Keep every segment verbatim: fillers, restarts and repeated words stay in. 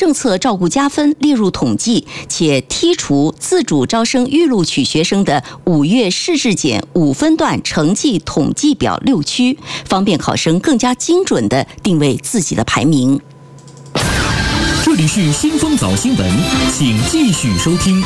政策照顾加分列入统计，且剔除自主招生预录取学生的五月试制检五分段成绩统计表六区，方便考生更加精准地定位自己的排名。 这里是新风早新闻，请继续收听。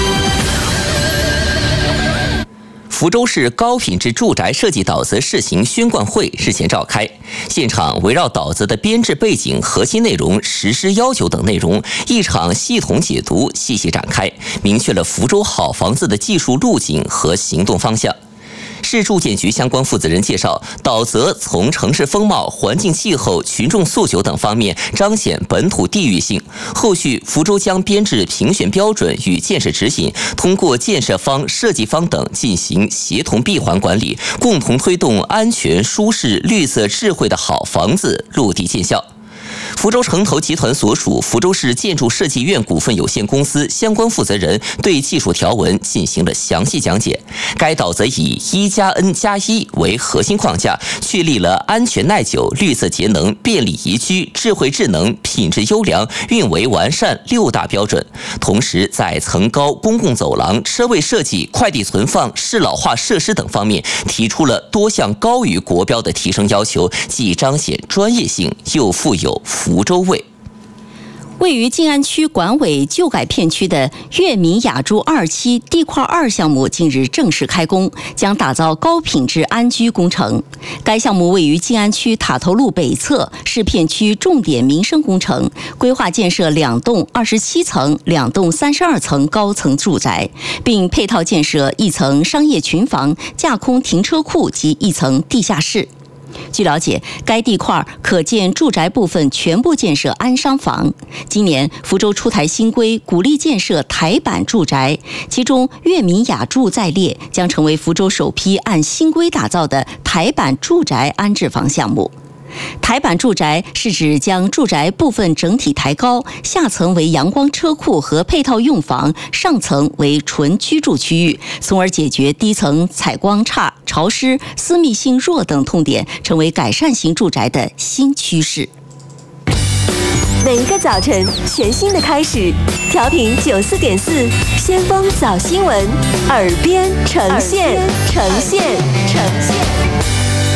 福州市高品质住宅设计导则试行宣贯会日前召开，现场围绕导则的编制背景、核心内容、实施要求等内容，一场系统解读细细展开，明确了福州好房子的技术路径和行动方向。市住建局相关负责人介绍，导则从城市风貌、环境气候、群众诉求等方面彰显本土地域性。后续福州将编制评选标准与建设指引，通过建设方、设计方等进行协同闭环管理，共同推动安全、舒适、绿色、智慧的好房子落地见效。福州城投集团所属福州市建筑设计院股份有限公司相关负责人对技术条文进行了详细讲解。该导则以一加 N 加一为核心框架，确立了安全耐久、绿色节能、便利宜居、智慧智能、品质优良、运维完善六大标准。同时，在层高、公共走廊、车位设计、快递存放、适老化设施等方面提出了多项高于国标的提升要求，既彰显专业性，又富有福州味。 位于静安区管委旧改片区的粤闽雅筑二期地块二项目近日正式开工，将打造高品质安居工程。该项目位于静安区塔头路北侧，是片区重点民生工程，规划建设两栋二十七层、两栋三十二层高层住宅，并配套建设一层商业群房、架空停车库及一层地下室。据了解，该地块可建住宅部分全部建设安商房。今年福州出台新规，鼓励建设台版住宅，其中粤闽雅筑在列，将成为福州首批按新规打造的台版住宅安置房项目。台版住宅是指将住宅部分整体抬高，下层为阳光车库和配套用房，上层为纯居住区域，从而解决低层采光差、潮湿、私密性弱等痛点，成为改善型住宅的新趋势。 每一个早晨，全新的开始。调频九四点四，先锋早新闻，耳边呈现，呈现，呈现。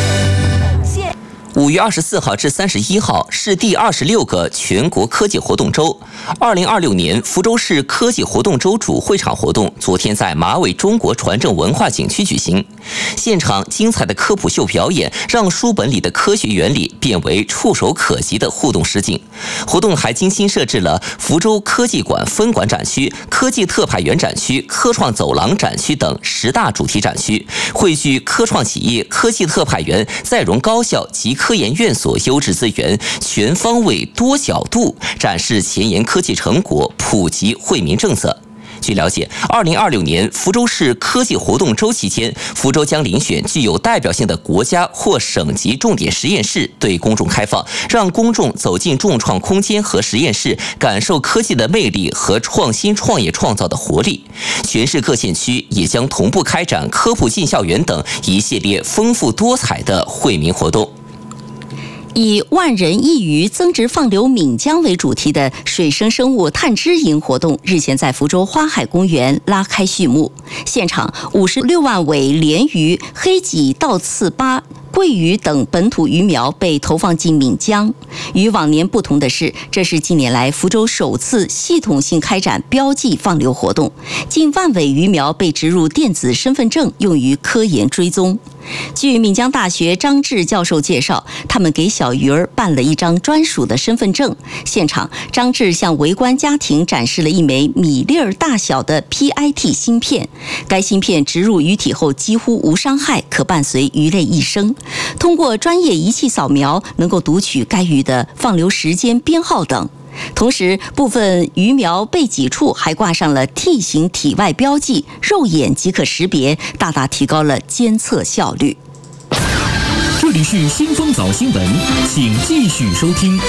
五月二十四号至三十一号是第二十六个全国科技活动周。二零二六年福州市科技活动周主会场活动昨天在马尾中国传政文化景区举行。现场精彩的科普秀表演，让书本里的科学原理变为触手可及的互动实景。活动还精心设置了福州科技馆分馆展区、科技特派员展区、科创走廊展区等十大主题展区，汇聚科创企业、科技特派员、在融高校及科研院所优质资源，全方位多角度展示前沿科技成果，普及惠民政策。据了解，二零二六年福州市科技活动周期间，福州将遴选具有代表性的国家或省级重点实验室对公众开放，让公众走进众创空间和实验室，感受科技的魅力和创新创业创造的活力。全市各县区也将同步开展科普进校园等一系列丰富多彩的惠民活动。 以万人一鱼增殖放流闽江为主题的水生生物探知营活动日前在福州花海公园拉开序幕。现场五十六万尾鲢鱼、黑脊倒刺巴、桂鱼等本土鱼苗被投放进闽江。与往年不同的是，这是近年来福州首次系统性开展标记放流活动，近万尾鱼苗被植入电子身份证，用于科研追踪。据闽江大学张志教授介绍，他们给小鱼儿办了一张专属的身份证。现场，张志向围观家庭展示了一枚米粒儿大小的 P I T 芯片，该芯片植入鱼体后几乎无伤害，可伴随鱼类一生。通过专业仪器扫描，能够读取该鱼的放流时间、编号等。同时，部分鱼苗背脊处还挂上了 T 型体外标记，肉眼即可识别，大大提高了监测效率。 这里是新风早新闻，请继续收听。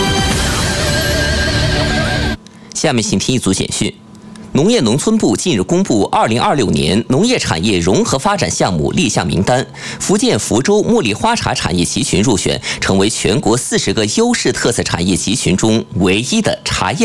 下面请听一组简讯。农业农村部近日公布二零二六年农业产业融合发展项目立项名单，福建福州茉莉花茶产业集群入选，成为全国四十个优势特色产业集群中唯一的茶叶